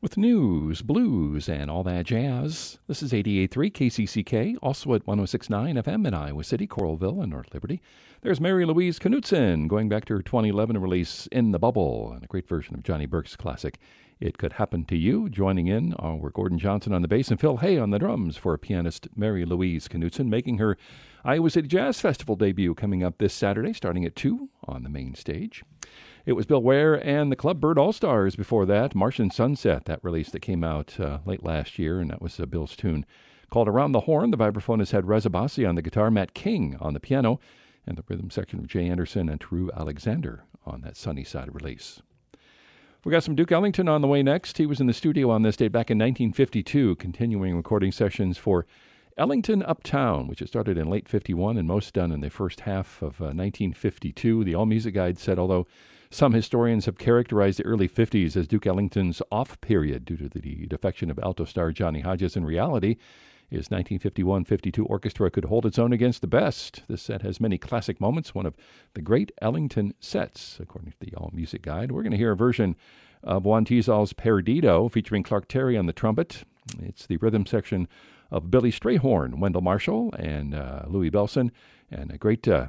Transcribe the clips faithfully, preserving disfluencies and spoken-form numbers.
with news, blues, and all that jazz. This is eighty-eight point three K C C K, also at one oh six point nine F M in Iowa City, Coralville, and North Liberty. There's Mary Louise Knudsen, going back to her twenty eleven release, In the Bubble, and a great version of Johnny Burke's classic, It Could Happen to You. Joining in are Gordon Johnson on the bass and Phil Hay on the drums for pianist Mary Louise Knudsen, making her Iowa City Jazz Festival debut coming up this Saturday, starting at two on the main stage. It was Bill Ware and the Clubbird All-Stars before that, Martian Sunset, that release that came out uh, late last year, and that was uh, Bill's tune called Around the Horn. The vibraphonist had Reza Bassi on the guitar, Matt King on the piano, and the rhythm section of Jay Anderson and Teru Alexander on that Sunny Side release. We got some Duke Ellington on the way next. He was in the studio on this date back in nineteen fifty-two, continuing recording sessions for Ellington Uptown, which had started in late fifty-one and most done in the first half of uh, nineteen fifty-two. The All Music Guide said, although some historians have characterized the early fifties as Duke Ellington's off period due to the defection of alto star Johnny Hodges, in reality, his nineteen fifty-one fifty-two orchestra could hold its own against the best. This set has many classic moments, one of the great Ellington sets, according to the All Music Guide. We're going to hear a version of Juan Tizal's Perdido, featuring Clark Terry on the trumpet. It's the rhythm section of Billy Strayhorn, Wendell Marshall, and uh, Louis Bellson, and a great Uh,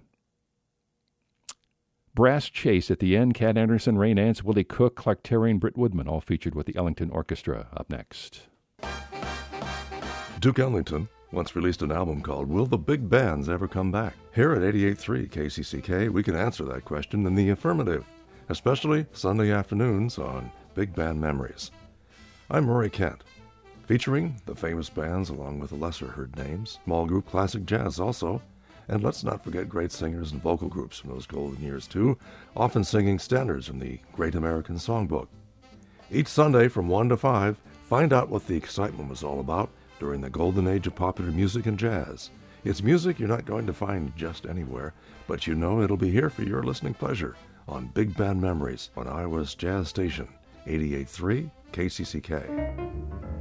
brass chase at the end. Cat Anderson, Ray Nance, Willie Cook, Clark Terry, and Britt Woodman, all featured with the Ellington Orchestra. Up next. Duke Ellington once released an album called Will the Big Bands Ever Come Back? Here at eighty-eight point three K C C K, we can answer that question in the affirmative, especially Sunday afternoons on Big Band Memories. I'm Murray Kent, featuring the famous bands along with the lesser-heard names, small group classic jazz also. And let's not forget great singers and vocal groups from those golden years, too, often singing standards from the Great American Songbook. Each Sunday from one to five, find out what the excitement was all about during the golden age of popular music and jazz. It's music you're not going to find just anywhere, but you know it'll be here for your listening pleasure on Big Band Memories on Iowa's Jazz Station, eighty-eight point three K C C K.